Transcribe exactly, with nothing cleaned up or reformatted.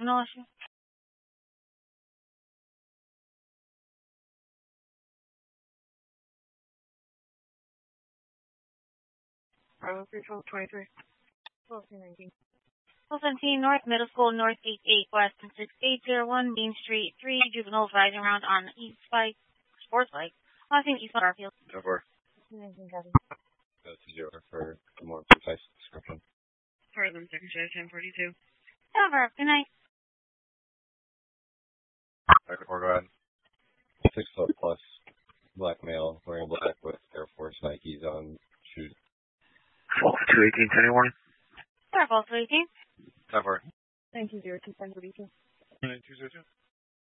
no issue. five oh three, twelve twenty-three. twelve nineteen. twelve seventeen North Middle School, North eight eight West, and six eight zero one Main Street, three juveniles riding around on East Bike, Sports Bike, crossing East Garfield. Over. nineteen copy. That's zero for a more precise description. Further, second shift, ten forty-two. Over. Good night. Alright, we're going. Six foot plus, black male, wearing black with Air Force Nikes on shoes. two eighteen, twenty-one. Fair, false eighteen. Cover. nineteen zero two, ten forty-two. nine two zero two.